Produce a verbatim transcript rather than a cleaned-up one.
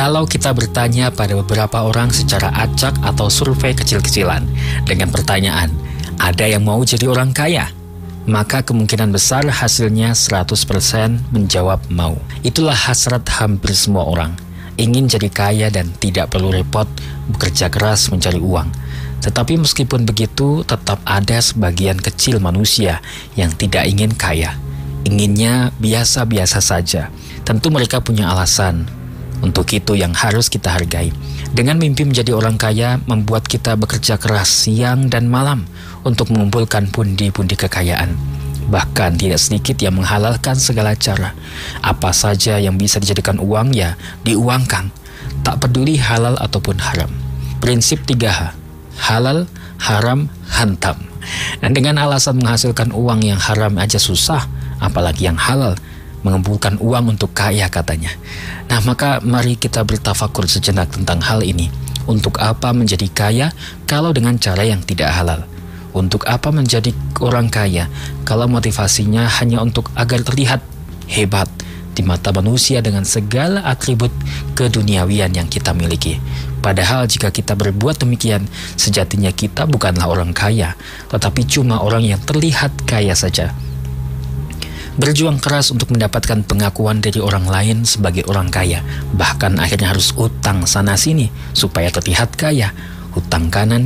Kalau kita bertanya pada beberapa orang secara acak atau survei kecil-kecilan dengan pertanyaan, ada yang mau jadi orang kaya? Maka kemungkinan besar hasilnya seratus persen menjawab mau. Itulah hasrat hampir semua orang, ingin jadi kaya dan tidak perlu repot bekerja keras mencari uang. Tetapi meskipun begitu, tetap ada sebagian kecil manusia yang tidak ingin kaya. Inginnya biasa-biasa saja. Tentu mereka punya alasan. Untuk itu yang harus kita hargai. Dengan mimpi menjadi orang kaya membuat kita bekerja keras siang dan malam untuk mengumpulkan pundi-pundi kekayaan. Bahkan tidak sedikit yang menghalalkan segala cara. Apa saja yang bisa dijadikan uang ya diuangkan. Tak peduli halal ataupun haram. Prinsip tiga H. Halal, haram, hantam. Dan dengan alasan menghasilkan uang yang haram aja susah, apalagi yang halal. Mengumpulkan uang untuk kaya katanya. Nah, maka mari kita bertafakur sejenak tentang hal ini. Untuk apa menjadi kaya kalau dengan cara yang tidak halal? Untuk apa menjadi orang kaya kalau motivasinya hanya untuk agar terlihat hebat di mata manusia dengan segala atribut keduniawian yang kita miliki? Padahal jika kita berbuat demikian, sejatinya kita bukanlah orang kaya, tetapi cuma orang yang terlihat kaya saja. Berjuang keras untuk mendapatkan pengakuan dari orang lain sebagai orang kaya, bahkan akhirnya harus utang sana sini supaya terlihat kaya. Hutang kanan